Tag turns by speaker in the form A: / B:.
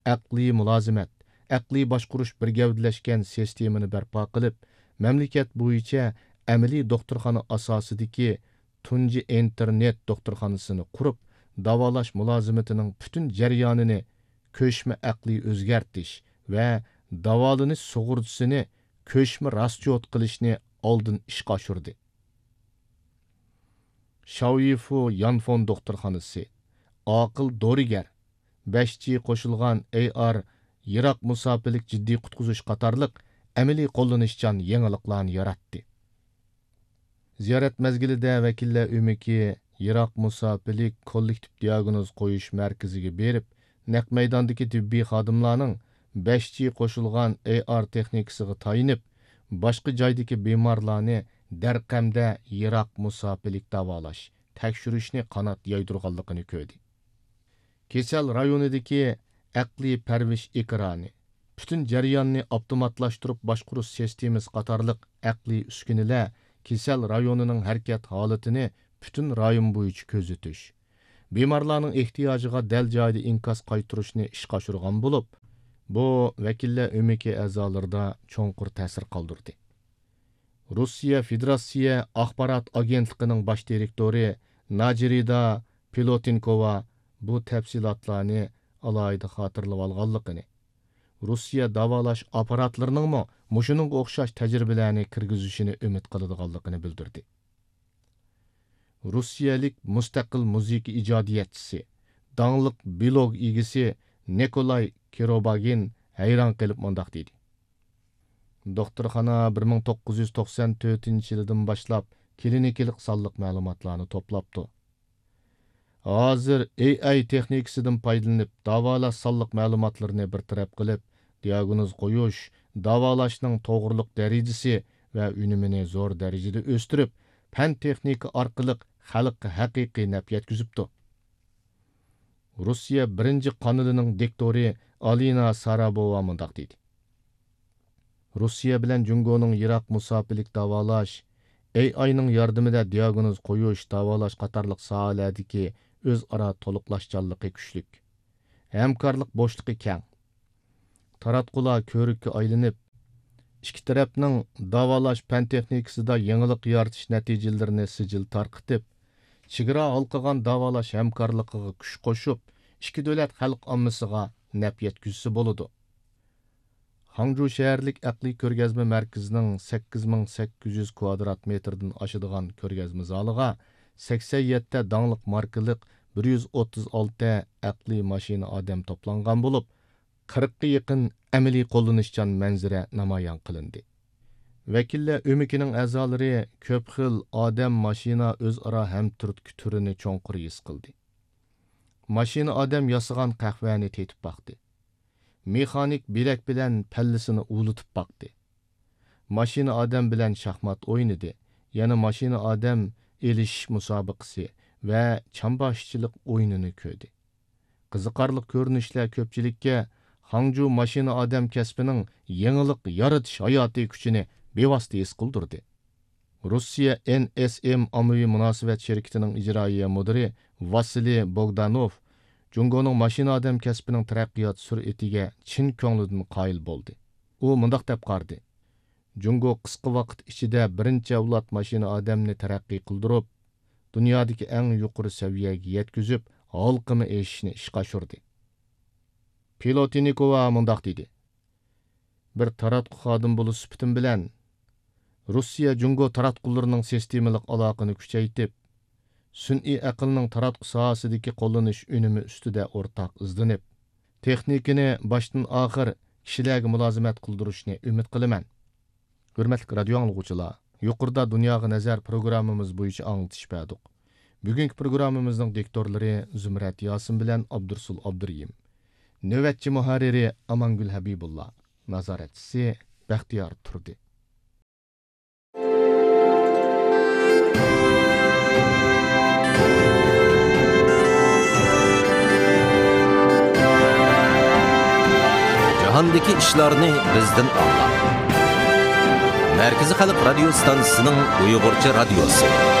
A: aqliy mulozimat, aqliy boshqurish bir gavdalashgan sistemani barpo qilib, mamlakat bo'yicha amaliy doktorxona asosidagi tunji internet doktorxonasini qurib, davolash mulozimatining butun jarayonini ko'chma aqliy o'zgartish va davolanish sug'urtasini ko'chma raschot qilishni oldin ishga oshirdi. Shaoyifu Yanfon doktorxonasi, aql dorigar, 5G qo'shilgan AR, yiroq musofilik jiddiy qutqizish qatorliq amaliy qo'llanishchan yangiliklarni yaratdi. Ziyorat mezgilida vakillar o'miki yiroq musofilik kollektiv diagnoz qo'yish markaziga berib, naq maydondagi tibbiy xodimlarning 5G qo'shilgan AR texnikasiga tayinib, boshqa joydagi bemorlarni darqamda yiroq musofilik davolash, tekshirishni qanot yaydirganligini ko'rdi. Kesal rayonidagi aqliy parvish ekrani, butun jarayonni avtomatlashtirib boshqarish sistemasi qatorliq aqliy uskunalar kesal rayonining harakat holatini butun rayon bo'yicha kuzatish, bemorlarning ehtiyojiga dal joyda inkos qaytarishni ishga oshirgan bo'lib, bu vakillar o'miki a'zolarida cho'nqur ta'sir qoldirdi. Rossiya Federatsiya axborot agentligining bosh direktori Najirida Pilotinkova bu tafsilotlarni alohida xotirlab olganligini, Rossiya davolash apparatlarining mushuninga o'xshash tajribalarni kirgizishini umid qiladiganligini bildirdi. Rossiyalik mustaqil muzika ijodiyatchisi, dangliq blog egisi Nikolay Kirobagin hayron qilib mundoq dedi. Doktorxona 1994-yildan boshlab klinikalik sonliq ma'lumotlarni to'plabdi. Hozir AI texnikasidan foydalanib, davolash sonliq ma'lumotlarini bir taraf qilib, diagnoz qo'yish, davolashning to'g'riliq darajasi va unumini zo'r darajada o'stirib, fan texnika orqali xalqqa haqiqiy naf yetkazibdi. Rossiya birinchi qonunining diktori Alina Sarabova mundoq dedi. Rossiya bilan Jungoning yiroq musofilik davolash, AIning yordamida diagnoz qo'yish, davolash qatorliq sohalardagi o'zaro to'liqlashchanligi kuchlik. Hamkorlik bo'shliqi keng. Taratqular ko'rikka aylanib, ikki tarafning davolash fan texnikasida yangilik yaratish natijalarini sijil tarqitib, chegara halqagan davolash hamkorligiga kuch qo'shib, ikki davlat xalq ommasiga naf yetkazsa bo'ladi. Hangzhou shaharlik aqliy ko'rgazma markazining 8800 kvadrat metrdan oshadigan ko'rgazma zaliga 87 ta dangliq markalik 136 aqliy mashina odam to'plangan bo'lib, 40 ga yaqin amaliy qo'llanishchan manzara namoyon qilindi. Vakillar o'mikining a'zolari ko'p xil odam mashina o'zaro hamturtki turini cho'nqur his qildi. Mashina odam yasagan qahvani tetib baqdi. Mexanik bilak bilan pallisini ulutib baqdi. Mashina odam bilan shaxmat o'ynadi. Yana mashina odam elish musobaqasi va chambashchilik o'yinini ko'rdi. Qiziqarli ko'rinishlar ko'pchilikka Hangzhou mashina odam kasbining yangilik yaratish hayotiy kuchini bevosita his qildirdi. Rossiya NSM ommaviy munosabat shirkatining ijroiya mudiri Vasiliy Bogdanov Jungoning mashina odam kasbining taraqqiyot sur'atiga chin ko'nglidan qoyil bo'ldi. U mundaq deb qardi. Jungo qisqa vaqt ichida birinchi avlod mashina odamni taraqqiy qildirib, dunyodagi eng yuqori saviyaga yetkazib, halqini eshishni ishga oshirdi. Pilotinikova mundaq dedi. Bir taratqu xodim bo'lish sifatim bilan Rossiya Jungo taratqullarining sistemalik aloqani kuchaytirib, sun'iy aqlning taratqu sohasidagi qo'llanish unumi ustida o'rtaq izlanib, texnikani boshdan oxir kishilarga mulozimat qildirishni umid qilaman. Hurmatli radio anglovchilar, yuqorida dunyoga nazar programmamiz bo'yicha anglatish berdik. Bugungi programmamizning diktorlari Zumrat Yosin bilan Abdursul Abduriyim. Navbatchi muharriri Amangul Habibullah, nazoratchisi Baxtiyor Turdi.
B: Jahondagi ishlarni bizdan anla. Merkezi Xalq Radio stansiyasining Uyg'urcha radiosi.